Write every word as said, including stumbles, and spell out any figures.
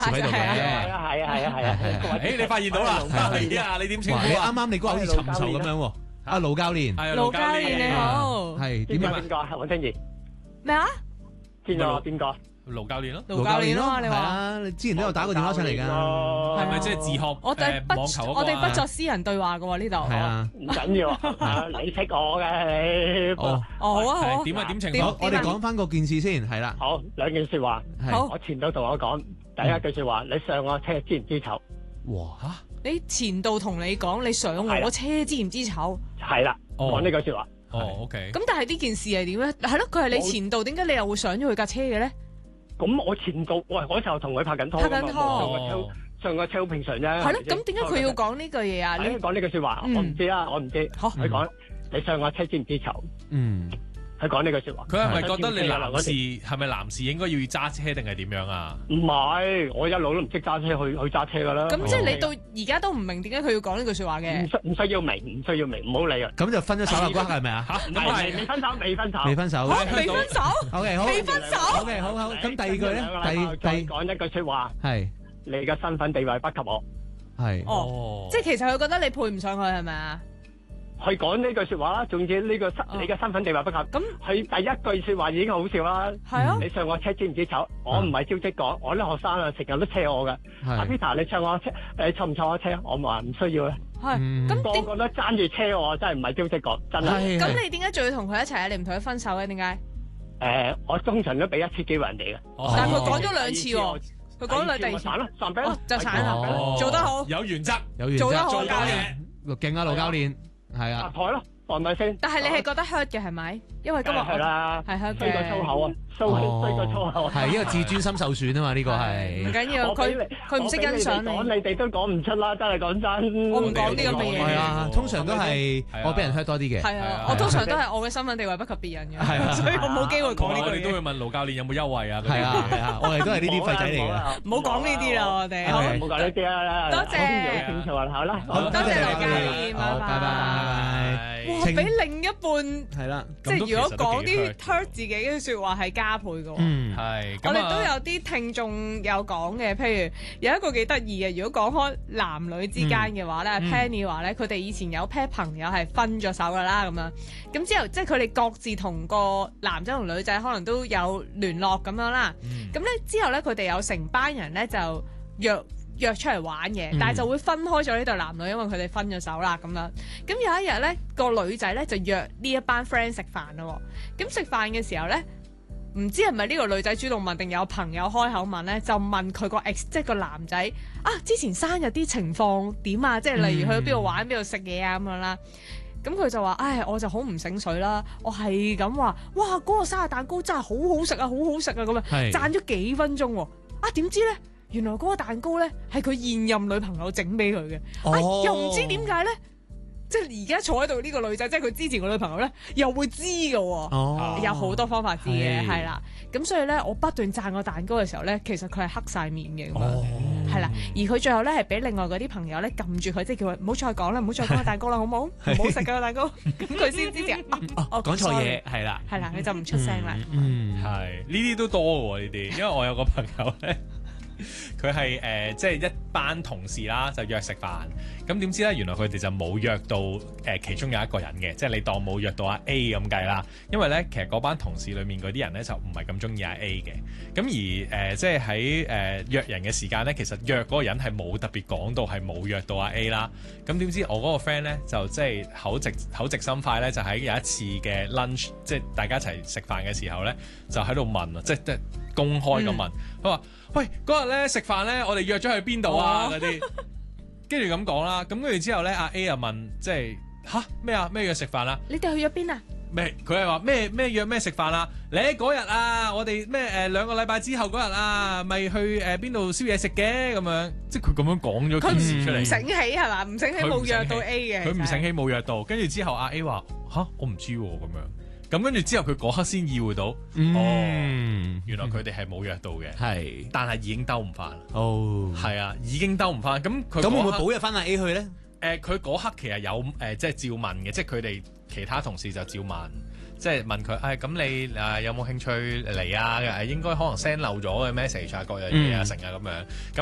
喺度嘅。 係啊係啊係啊係啊！ 誒，你發現到啦？係啊，你點稱哇！你呼啊？ 啱啱你嗰個好似尋仇咁樣喎。阿盧教練， 係啊， 盧教練你好， 係點啊？ 邊個邊個？黃清怡， 咩啊？ 邊個邊個？ 盧教練咯， 盧教練咯，你話係啊？你之前都有打過電話上嚟㗎。 係咪即係自學我哋誒網球嗰個啊？ 不我哋不作私人對話嘅喎呢度。 係啊。 唔緊要啊！你識我嘅你。 哦， 哦好啊好啊。 係點啊？點情點況？ 我我哋講翻個件事先，係啦。 好，兩件説話。 係好我前度同我講第一句説話，你上我車知唔知醜？ 哇嚇！ 你前度同你講你上我車知唔知醜？ 係啦， 哦講呢句説話。 哦，OK。 咁但係呢件事係點咧？係咯，佢係你前度，點解你又會上咗佢架車嘅咧？ 咁我前度，喂，嗰時候同佢拍緊拖㗎嘛， 拍緊拖上個車上個車好平常啫。 係咯，咁點解佢要講呢句嘢啊？你係講呢句説話， 嗯我唔知啊，我唔知。 好佢講你上我車知唔知醜？ 嗯。 佢講呢句説話。 佢係咪覺得你男士係咪男士應該要揸車定係點樣啊？ 唔係，我一路都唔識揸車去去揸車㗎啦。 咁即係你到而家都唔明點解佢要講呢句説話唔嘅？ 需唔需要明，唔需要明，唔好理啊。 咁就分咗手啦，嗰刻係咪啊？ 嚇，咁係係未分手，未分手， 未分手。 嚇未分手， OK，好。 未分手。 OK，好好。咁第二句咧？第第再講一句説話， 係你嘅身份地位不及我。 係。 哦，即係其實佢覺得你配唔上佢係咪啊？ 佢講呢句説話啦，總之呢個身你嘅身份地位不及。 咁佢第一句説話已經好笑啦。 係啊， 你上我車知唔知醜？我唔係招職講，我啲學生啊成日都車我㗎。阿係。 Peter，你上我車，誒坐唔坐我車？我話唔需要啦。 係嗯咁點？ 個個都爭住車我，真係唔係招職講，真係。 係咁你點解仲要同佢一齊啊？你唔同佢分手嘅點解？ 誒，我通常都俾一次機會人哋嘅。 哦但係佢講咗兩次喎，佢講兩第二次散啦，散俾哦就散啦哦做得好有原則， 有原則。 做得好做教練。 嘢。 勁啊，盧教練。係搭啊。 台咯，係咪先？ 但係你係覺得 hurt 嘅係咪？因為今日係啦， 係 hurt 衰個粗嘅， 口啊，衰衰個粗口啊。 係，因為自尊心受損啊嘛，呢個唔係。 緊要，佢我俾你佢唔識欣賞我俾你哋講， 你。 你哋都講唔出啦，真係講真。 我唔講啲咁嘅嘢係啊，通常都係係啊我俾人 hurt 多啲嘅。 係啊係啊， 我通常都係我嘅身份地位不及別人係啊嘅，所以我冇機會講我呢句嘢。 哋都會問盧教練有冇優惠啊？嗰啲係啊係啊，我哋都係呢啲廢仔嚟嘅。 唔好講呢啲啦，我哋係好唔好講呢啲啦。 多謝有正常話好啦。 好， 多謝盧教練練，好， 拜拜拜拜。 哇， 情俾另一半係啦， 即係如果講啲咁 hurt 自己嘅説話係加倍嘅喎。 嗯， 係， 我哋咁啊都有啲聽眾有講嘅，譬如有一個幾得意嘅，如果講開男女之間嘅話咧、 嗯 Penny 話咧，佢哋以前有 pair 朋友係分咗手噶啦，咁樣咁之後即係佢哋各自同個男仔同女仔可能都有聯絡咁樣啦。 嗯咁咧、之後咧，佢哋有成班人咧就約約出嚟玩嘅， 嗯但係就會分開咗呢對男女，因為佢哋分咗手啦咁樣。咁有一日咧，個女仔咧就約呢一班 friend 食飯咯喎。咁食飯嘅時候咧。唔知係咪呢個女仔主動問定有朋友開口問咧？就問佢個 ex，即係個男仔啊，之前生日啲情況點啊？即係例如去邊度玩、邊度食嘢啊咁樣啦。咁佢就話：唉，我就好唔醒水啦，我係咁話，哇，嗰個生日蛋糕真係好好食啊，好好食啊咁樣， 係讚咗幾分鐘喎。啊，點知咧？原來嗰個蛋糕咧係佢現任女朋友整俾佢嘅， 哦啊又唔知點解咧？即係而家坐喺度呢個女仔，即係佢之前個女朋友咧，又會知嘅喎。 哦， 有好多方法知嘅， 係係啦。咁所以咧，我不斷讚個蛋糕嘅時候咧，其實佢係黑晒面嘅咁樣， 哦， 係啦。而佢最後咧係俾另外嗰啲朋友咧撳住佢，即係叫佢唔好再講啦，唔好再講個蛋糕啦，好唔好？唔好食個蛋糕，咁佢先知嘅。 哦，講錯嘢，係啦， 係啦，佢就唔出聲啦。 嗯， 係呢啲都多喎呢啲，因為我有個朋友咧，佢係誒即係一班同事啦，就約食飯。咁點知咧，原來佢哋就冇約到誒、呃、其中有一個人嘅，即係你當冇約到阿 A 咁計啦。因為咧，其實嗰班同事裡面嗰啲人咧就唔係咁中意阿 A 嘅。咁而誒、呃、即係喺誒約人嘅時間咧，其實約嗰個人係冇特別講到係冇約到阿 A 啦。咁點知我嗰個 friend 咧就即係口直口直心快咧，就喺有一次嘅 lunch，即係大家一齊食飯嘅時候咧，就喺度問啊，即係即係公開咁問，佢話、嗯：喂，嗰日咧食飯咧，我哋約咗去邊度啊？嗰啲、哦。跟住咁講啦，咁跟住之後咧，阿 A 又問，即係吓咩啊？咩約食飯啊？ 你哋去咗邊啊？ 咩？佢係話咩咩約咩食飯啊？你嗰日啊，我哋咩誒兩個禮拜之後嗰日啊，咪去誒邊度燒嘢食嘅咁樣，即係佢咁樣講咗件事出嚟。 唔醒起係嘛？唔醒起冇約到 A 嘅。 佢唔醒起冇約到，跟住之後阿 A 話吓我唔知喎咁樣。咁跟住之後，佢嗰刻先意會到， 嗯、 哦，原來佢哋係冇約到嘅， 係， 但係已經兜唔翻啦。 哦， 係啊，已經兜唔翻。咁佢咁會唔會補入翻阿 A 去咧？ 誒，佢嗰刻其實有誒，即係照問嘅，即係佢哋其他同事就照問， 即係問佢，誒咁你誒有冇興趣嚟啊？誒應該可能 send 漏咗嘅 message 啊，各樣嘢啊，成啊咁樣。咁